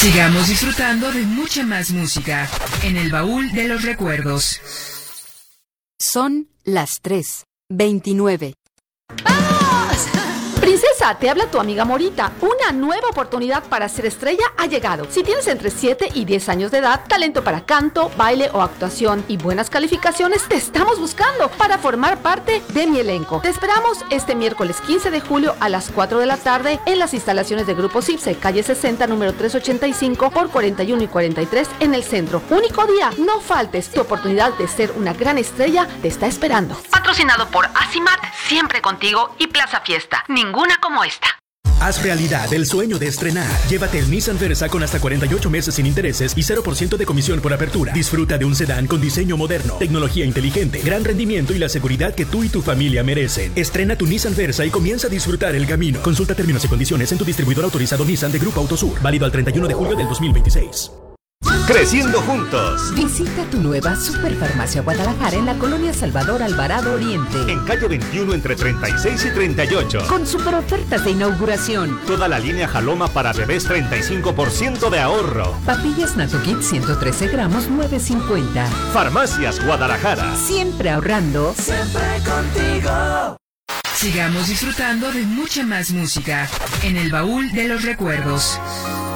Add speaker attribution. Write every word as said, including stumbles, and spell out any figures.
Speaker 1: Sigamos disfrutando de mucha más música en el baúl de los recuerdos.
Speaker 2: Son las tres veintinueve.
Speaker 3: ¡Vamos! Princesa, te habla tu amiga Morita. Una nueva oportunidad para ser estrella ha llegado. Si tienes entre siete y diez años de edad, talento para canto, baile o actuación y buenas calificaciones, te estamos buscando para formar parte de mi elenco. Te esperamos este miércoles quince de julio a las cuatro de la tarde en las instalaciones de Grupo Cipse, calle sesenta, número trescientos ochenta y cinco por cuarenta y uno y cuarenta y tres en el centro. Único día, no faltes. Tu oportunidad de ser una gran estrella te está esperando. Patrocinado por Asimat, siempre contigo, y Plaza Fiesta. Ninguna como esta.
Speaker 4: Haz realidad el sueño de estrenar. Llévate el Nissan Versa con hasta cuarenta y ocho meses sin intereses y cero por ciento de comisión por apertura. Disfruta de un sedán con diseño moderno, tecnología inteligente, gran rendimiento y la seguridad que tú y tu familia merecen. Estrena tu Nissan Versa y comienza a disfrutar el camino. Consulta términos y condiciones en tu distribuidor autorizado Nissan de Grupo Autosur. Válido al treinta y uno de julio del dos mil veintiséis.
Speaker 5: Creciendo juntos.
Speaker 6: Visita tu nueva Superfarmacia Guadalajara en la colonia Salvador Alvarado Oriente.
Speaker 5: En calle veintiuno entre treinta y seis y treinta y ocho.
Speaker 6: Con super ofertas de inauguración.
Speaker 5: Toda la línea Jaloma para bebés, treinta y cinco por ciento de ahorro.
Speaker 6: Papillas Natokit ciento trece gramos, nueve cincuenta.
Speaker 5: Farmacias Guadalajara.
Speaker 6: Siempre ahorrando.
Speaker 1: Siempre contigo. Sigamos disfrutando de mucha más música en el baúl de los recuerdos.